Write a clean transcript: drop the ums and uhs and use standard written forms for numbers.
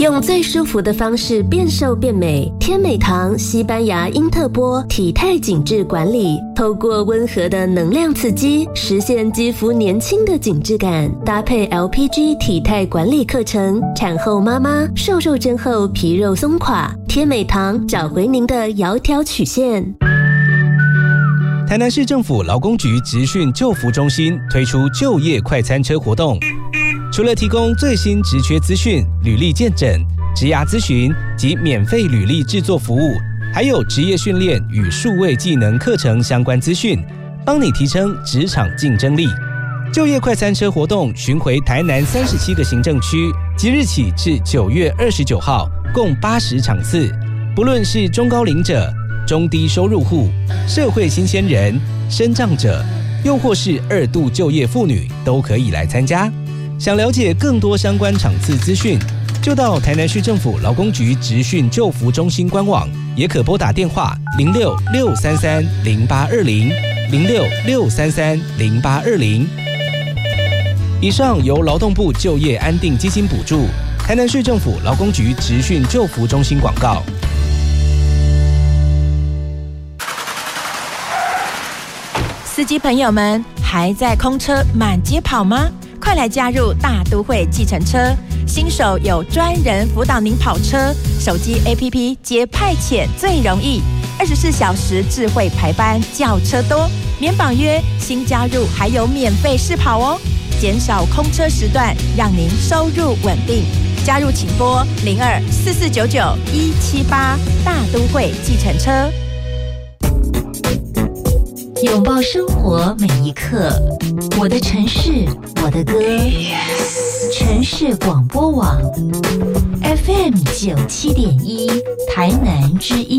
用最舒服的方式变瘦变美。天美堂西班牙因特波体态紧致管理，透过温和的能量刺激，实现肌肤年轻的紧致感。搭配 LPG 体态管理课程，产后妈妈瘦肉针后皮肉松垮，天美堂找回您的窈窕曲线。 台南市政府劳工局职训就服中心推出就业快餐车活动，除了提供最新职缺资讯、履历见诊、职涯咨询及免费履历制作服务，还有职业训练与数位技能课程相关资讯，帮你提升职场竞争力。就业快餐车活动巡回台南37个行政区，即日起至9月29号，共80场次。不论是中高龄者、中低收入户、社会新鲜人、身障者，又或是2度就业妇女，都可以来参加。想了解更多相关场次资讯，就到台南市政府劳工局职训就服中心官网，也可拨打电话06-633-0820 06-633-0820。以上由劳动部就业安定基金补助，台南市政府劳工局职训就服中心广告。 司机朋友们，还在空车满街跑吗？快来加入大都会计程车，新手有专人辅导您跑车，手机 APP 接派遣最容易，24小时智慧排班，轿车多，免绑约，新加入还有免费试跑哦，减少空车时段，让您收入稳定。加入请拨02-4499-178，大都会计程车。 拥抱生活每一刻，我的城市，我的歌。城市广播网 FM 97.1，台南之音。